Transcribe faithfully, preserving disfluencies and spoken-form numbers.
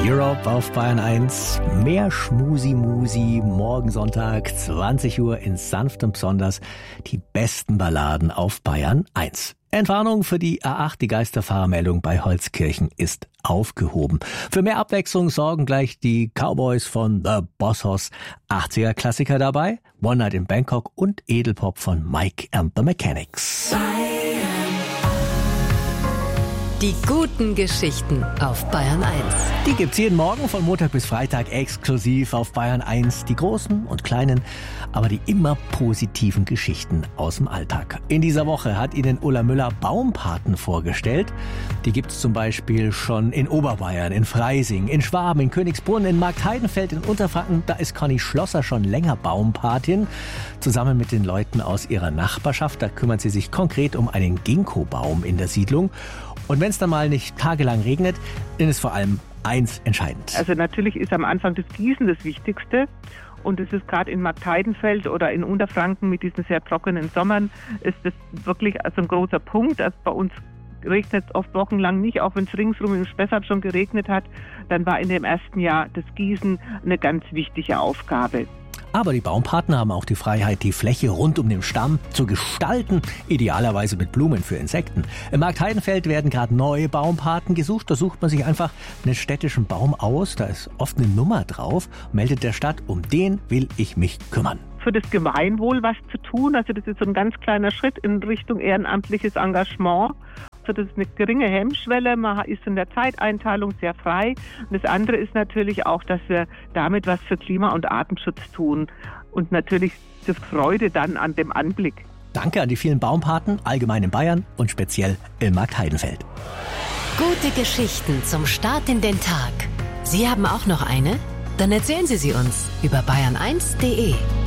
Europe auf Bayern eins. Mehr Schmusi-Musi. Morgen Sonntag, zwanzig Uhr in sanftem Besonders. Die besten Balladen auf Bayern eins. Entwarnung für die A acht, die Geisterfahrermeldung bei Holzkirchen ist aufgehoben. Für mehr Abwechslung sorgen gleich die Cowboys von The Boss Hoss. achtziger-Klassiker dabei, One Night in Bangkok und Edelpop von Mike and the Mechanics. Die guten Geschichten auf Bayern eins. Die gibt's jeden Morgen von Montag bis Freitag exklusiv auf Bayern eins. Die großen und kleinen, aber die immer positiven Geschichten aus dem Alltag. In dieser Woche hat Ihnen Ulla Müller Baumpaten vorgestellt. Die gibt's zum Beispiel schon in Oberbayern, in Freising, in Schwaben, in Königsbrunn, in Marktheidenfeld, in Unterfranken. Da ist Conny Schlosser schon länger Baumpatin. Zusammen mit den Leuten aus ihrer Nachbarschaft. Da kümmert sie sich konkret um einen Ginkgo-Baum in der Siedlung. Und wenn es dann mal nicht tagelang regnet, dann ist vor allem eins entscheidend. Also natürlich ist am Anfang das Gießen das Wichtigste. Und es ist gerade in Marktheidenfeld oder in Unterfranken mit diesen sehr trockenen Sommern, ist das wirklich also ein großer Punkt. Also bei uns regnet es oft wochenlang nicht, auch wenn es ringsrum im Spessart schon geregnet hat. Dann war in dem ersten Jahr das Gießen eine ganz wichtige Aufgabe. Aber die Baumpaten haben auch die Freiheit, die Fläche rund um den Stamm zu gestalten, idealerweise mit Blumen für Insekten. Im Marktheidenfeld werden gerade neue Baumpaten gesucht. Da sucht man sich einfach einen städtischen Baum aus. Da ist oft eine Nummer drauf, meldet der Stadt, um den will ich mich kümmern. Für das Gemeinwohl was zu tun, also das ist so ein ganz kleiner Schritt in Richtung ehrenamtliches Engagement. Also das ist eine geringe Hemmschwelle, man ist in der Zeiteinteilung sehr frei. Und das andere ist natürlich auch, dass wir damit was für Klima- und Artenschutz tun und natürlich die Freude dann an dem Anblick. Danke an die vielen Baumpaten, allgemein in Bayern und speziell in Marktheidenfeld. Gute Geschichten zum Start in den Tag. Sie haben auch noch eine? Dann erzählen Sie sie uns über bayern eins punkt de.